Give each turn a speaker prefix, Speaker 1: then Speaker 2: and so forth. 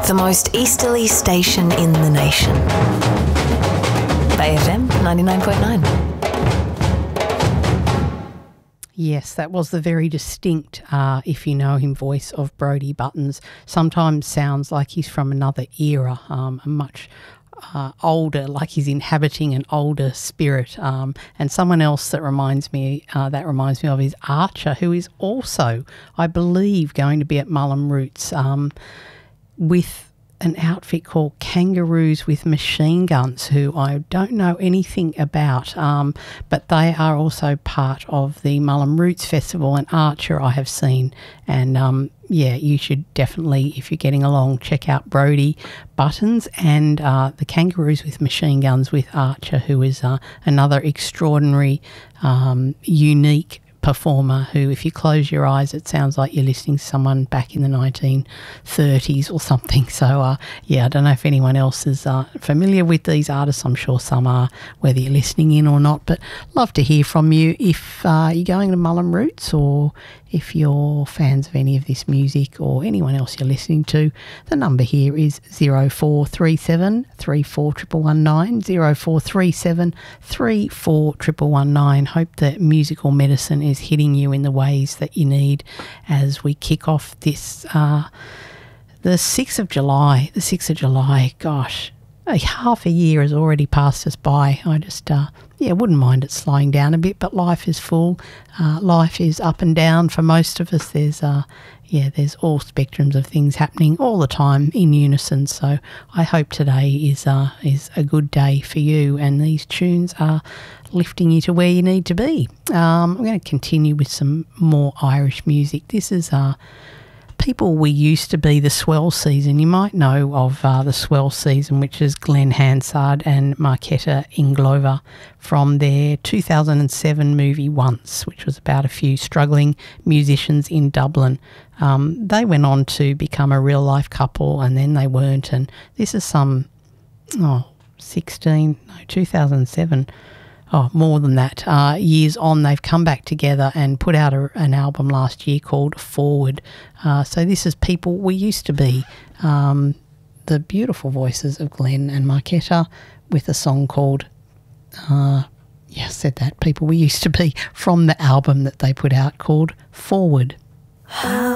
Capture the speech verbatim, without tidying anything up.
Speaker 1: The most easterly station in the nation. Bay F M ninety-nine point nine.
Speaker 2: Yes, that was the very distinct, uh, if you know him, voice of Brodie Buttons. Sometimes sounds like he's from another era, um, a much uh, older, like he's inhabiting an older spirit. Um, and someone else that reminds me, uh, that reminds me of is Archer, who is also, I believe, going to be at Mullum Roots um, with an outfit called Kangaroos with Machine Guns, who I don't know anything about, um, but they are also part of the Mullum Roots Festival, and Archer I have seen. And um, yeah, you should definitely, if you're getting along, check out Brodie Buttons and uh, the Kangaroos with Machine Guns with Archer, who is uh, another extraordinary, um, unique performer who, if you close your eyes, it sounds like you're listening to someone back in the nineteen thirties or something. So uh, yeah, I don't know if anyone else is uh, familiar with these artists. I'm sure some are, whether you're listening in or not, but love to hear from you if uh, you're going to Mullum Roots, or if you're fans of any of this music or anyone else you're listening to. The number here is zero four three seven, three four one one nine, zero four three seven, three four one one nine. Hope that musical medicine is hitting you in the ways that you need as we kick off this, uh, the sixth of July. The sixth of July, gosh, a half a year has already passed us by. I just, uh, yeah, wouldn't mind it slowing down a bit, but life is full. Uh, life is up and down for most of us. There's, uh, yeah, there's all spectrums of things happening all the time in unison. So I hope today is uh, is a good day for you, and these tunes are lifting you to where you need to be. Um, I'm going to continue with some more Irish music. This is uh, People We Used to Be, the Swell Season. You might know of uh, the Swell Season, which is Glenn Hansard and Marketa Inglover from their two thousand seven movie Once, which was about a few struggling musicians in Dublin. Um, they went on to become a real-life couple, and then they weren't. And this is some, oh, sixteen, no, two thousand seven, oh, more than that, uh, years on, they've come back together and put out a, an album last year called Forward. Uh, so this is People We Used to Be, um, the beautiful voices of Glenn and Marketa with a song called, uh, yeah, I said that, People We Used to Be, from the album that they put out called Forward.